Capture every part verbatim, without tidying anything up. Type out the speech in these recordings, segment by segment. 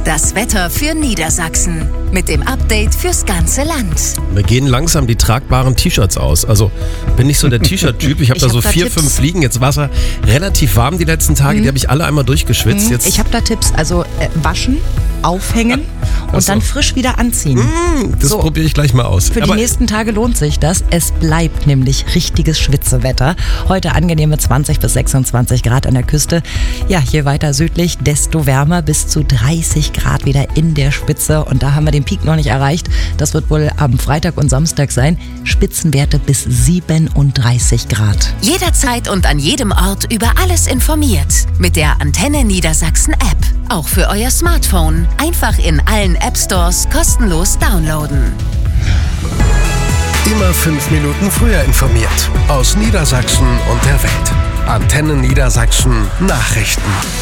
Das Wetter für Niedersachsen mit dem Update fürs ganze Land. Wir gehen langsam die tragbaren T-Shirts aus. Also bin nicht so der T-Shirt-Typ. Ich habe da hab so da vier, Tipps. fünf liegen. Jetzt war es ja relativ warm die letzten Tage. Mhm. Die habe ich alle einmal durchgeschwitzt. Jetzt Ich habe da Tipps. Also äh, waschen, aufhängen und Ach so. dann frisch wieder anziehen. das So. probiere ich gleich mal aus. Für Aber die nächsten Tage lohnt sich das. Es bleibt nämlich richtiges Schwitzewetter. Heute angenehme zwanzig bis sechsundzwanzig Grad an der Küste. Ja, je weiter südlich, desto wärmer, bis zu dreißig Grad wieder in der Spitze. Und da haben wir den Peak noch nicht erreicht. Das wird wohl am Freitag und Samstag sein. Spitzenwerte bis siebenunddreißig Grad. Jederzeit und an jedem Ort über alles informiert. Mit der Antenne Niedersachsen App. Auch für euer Smartphone. Einfach in allen App Stores kostenlos downloaden. Immer fünf Minuten früher informiert. Aus Niedersachsen und der Welt. Antenne Niedersachsen Nachrichten.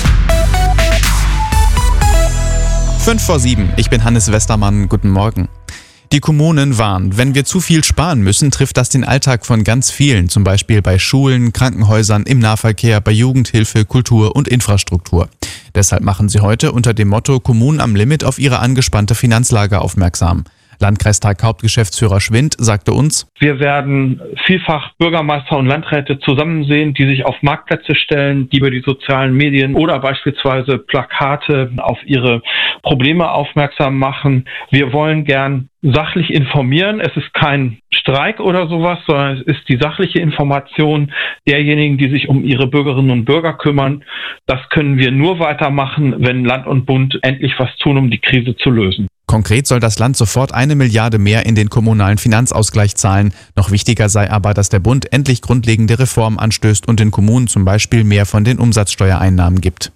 Fünf vor sieben. Ich bin Hannes Westermann. Guten Morgen. Die Kommunen warnen, wenn wir zu viel sparen müssen, trifft das den Alltag von ganz vielen, zum Beispiel bei Schulen, Krankenhäusern, im Nahverkehr, bei Jugendhilfe, Kultur und Infrastruktur. Deshalb machen sie heute unter dem Motto Kommunen am Limit auf ihre angespannte Finanzlage aufmerksam. Landkreistag Hauptgeschäftsführer Schwind sagte uns: Wir werden vielfach Bürgermeister und Landräte zusammensehen, die sich auf Marktplätze stellen, die über die sozialen Medien oder beispielsweise Plakate auf ihre Probleme aufmerksam machen. Wir wollen gern sachlich informieren. Es ist kein Streik oder sowas, sondern es ist die sachliche Information derjenigen, die sich um ihre Bürgerinnen und Bürger kümmern. Das können wir nur weitermachen, wenn Land und Bund endlich was tun, um die Krise zu lösen. Konkret soll das Land sofort eine Milliarde mehr in den kommunalen Finanzausgleich zahlen. Noch wichtiger sei aber, dass der Bund endlich grundlegende Reformen anstößt und den Kommunen zum Beispiel mehr von den Umsatzsteuereinnahmen gibt.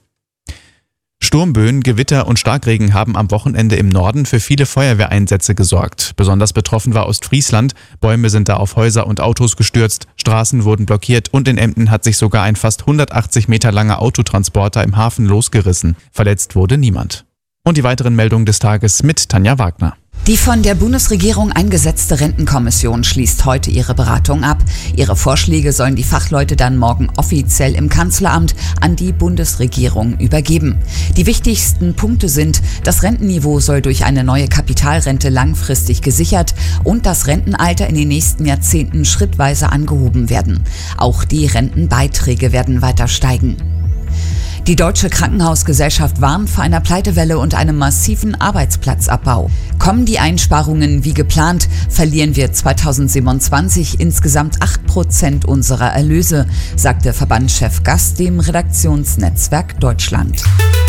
Sturmböen, Gewitter und Starkregen haben am Wochenende im Norden für viele Feuerwehreinsätze gesorgt. Besonders betroffen war Ostfriesland. Bäume sind da auf Häuser und Autos gestürzt, Straßen wurden blockiert und in Emden hat sich sogar ein fast hundertachtzig Meter langer Autotransporter im Hafen losgerissen. Verletzt wurde niemand. Und die weiteren Meldungen des Tages mit Tanja Wagner. Die von der Bundesregierung eingesetzte Rentenkommission schließt heute ihre Beratung ab. Ihre Vorschläge sollen die Fachleute dann morgen offiziell im Kanzleramt an die Bundesregierung übergeben. Die wichtigsten Punkte sind: Das Rentenniveau soll durch eine neue Kapitalrente langfristig gesichert und das Rentenalter in den nächsten Jahrzehnten schrittweise angehoben werden. Auch die Rentenbeiträge werden weiter steigen. Die Deutsche Krankenhausgesellschaft warnt vor einer Pleitewelle und einem massiven Arbeitsplatzabbau. Kommen die Einsparungen wie geplant, verlieren wir zweitausendsiebenundzwanzig insgesamt acht Prozent unserer Erlöse, sagte Verbandschef Gast dem Redaktionsnetzwerk Deutschland.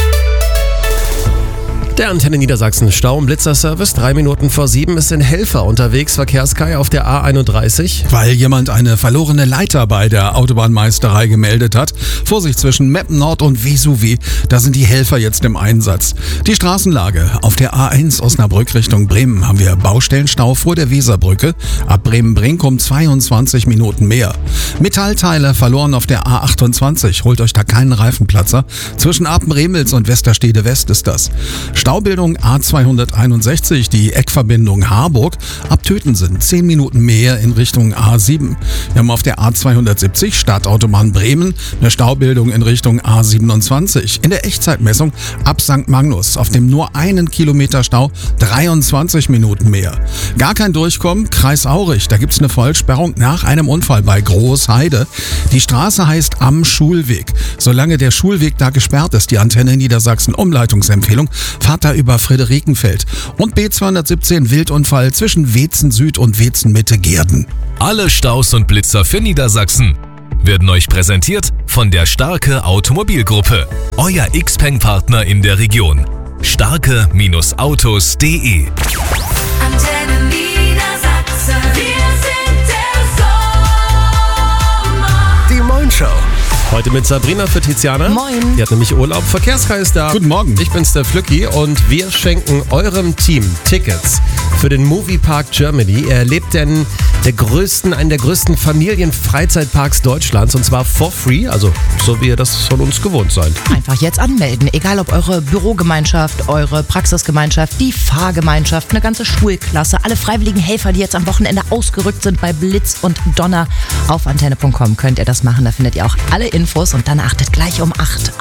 der Antenne Niedersachsen Stau- und Blitzerservice. Drei Minuten vor sieben ist ein Helfer unterwegs. Verkehrskai auf der A einunddreißig. Weil jemand eine verlorene Leiter bei der Autobahnmeisterei gemeldet hat. Vorsicht zwischen Meppen Nord und Vesuvi. Da sind die Helfer jetzt im Einsatz. Die Straßenlage. Auf der A eins Osnabrück Richtung Bremen haben wir Baustellenstau vor der Weserbrücke. Ab Bremen-Brink um zweiundzwanzig Minuten mehr. Metallteile verloren auf der A achtundzwanzig. Holt euch da keinen Reifenplatzer. Zwischen Apen-Remels und Westerstede West ist das. Staubildung A zweihunderteinundsechzig, die Eckverbindung Harburg. Ab Tötensen zehn Minuten mehr in Richtung A sieben. Wir haben auf der A zweihundertsiebzig Stadtautobahn Bremen eine Staubildung in Richtung A siebenundzwanzig. In der Echtzeitmessung ab Sankt Magnus auf dem nur einen Kilometer Stau dreiundzwanzig Minuten mehr. Gar kein Durchkommen, Kreis Aurich. Da gibt's eine Vollsperrung nach einem Unfall bei Großheide. Die Straße heißt Am Schulweg. Solange der Schulweg da gesperrt ist, die Antenne Niedersachsen Umleitungsempfehlung, fahrt da über Friederikenfeld. Und B zweihundertsiebzehn Wildunfall zwischen Wetzen Süd und Wetzen Mitte Gehrden. Alle Staus und Blitzer für Niedersachsen werden euch präsentiert von der Starke Automobilgruppe. Euer Xpeng-Partner in der Region. starke Autos punkt de Antenne Niedersachsen. Wir sind der Sommer. Die Moin-Show. Heute mit Sabrina für Tiziana. Moin. Die hat nämlich Urlaub. Verkehrskai ist da. Guten Morgen. Ich bin's, der Flücki, und wir schenken eurem Team Tickets für den Moviepark Germany. Er erlebt denn der größten, einen der größten Familienfreizeitparks Deutschlands, und zwar for free, also so wie ihr das von uns gewohnt seid. Einfach jetzt anmelden, egal ob eure Bürogemeinschaft, eure Praxisgemeinschaft, die Fahrgemeinschaft, eine ganze Schulklasse, alle freiwilligen Helfer, die jetzt am Wochenende ausgerückt sind bei Blitz und Donner. Auf antenne punkt com könnt ihr das machen, da findet ihr auch alle Infos, und dann achtet gleich um acht